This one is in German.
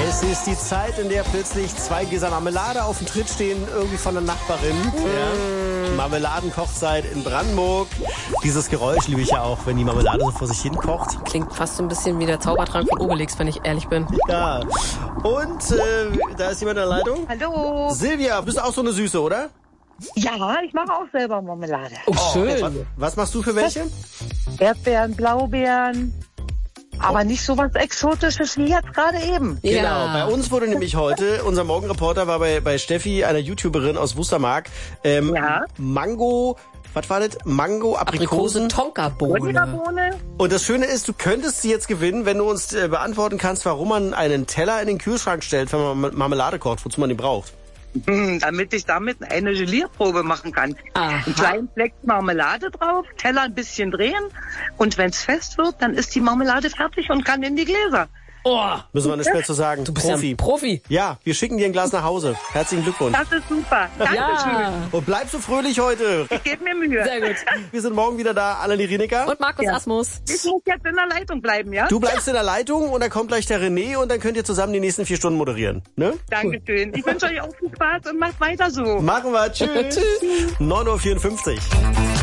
Es ist die Zeit, in der plötzlich 2 Gläser Marmelade auf dem Tritt stehen, irgendwie von der Nachbarin. Ja. Marmeladenkochzeit in Brandenburg. Dieses Geräusch liebe ich ja auch, wenn die Marmelade so vor sich hin kocht. Klingt fast so ein bisschen wie der Zaubertrank von Obelix, wenn ich ehrlich bin. Ja. Und da ist jemand in der Leitung. Hallo. Silvia, bist du auch so eine Süße, oder? Ja, ich mache auch selber Marmelade. Oh, schön. Was machst du für welche? Erdbeeren, Blaubeeren. Aber nicht so was Exotisches wie jetzt gerade eben. Genau, Ja. bei uns wurde nämlich heute, unser Morgenreporter war bei Steffi, einer YouTuberin aus Wustermark, Ja. Mango, was war das? Mango, Aprikosen. Tonkabohne. Wunderbohne. Und das Schöne ist, du könntest sie jetzt gewinnen, wenn du uns beantworten kannst, warum man einen Teller in den Kühlschrank stellt, wenn man Marmelade kocht, wozu man den braucht. Damit ich damit eine Gelierprobe machen kann. Aha. Einen kleinen Fleck Marmelade drauf, Teller ein bisschen drehen und wenn es fest wird, dann ist die Marmelade fertig und kann in die Gläser. Oh, Müssen wir nicht mehr zu sagen. du bist ja ein Profi. Ja, wir schicken dir ein Glas nach Hause. Herzlichen Glückwunsch. Das ist super. Dankeschön. Ja. Und bleib so fröhlich heute. Ich gebe mir Mühe. Sehr gut. Wir sind morgen wieder da, Annelie Rienecker. Und Markus Ja. Asmus. Ich muss jetzt in der Leitung bleiben, ja? Du bleibst in der Leitung und dann kommt gleich der René und dann könnt ihr zusammen die nächsten 4 Stunden moderieren. Ne? Dankeschön. Ich wünsche euch auch viel Spaß und macht weiter so. Machen wir. Tschüss. Tschüss. 9:54 Uhr.